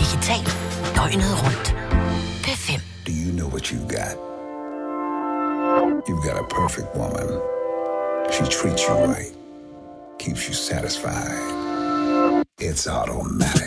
Digital. Døgnet rundt. P5. Do you know what you got? You've got a perfect woman. She treats you right. Keeps you satisfied. It's automatic.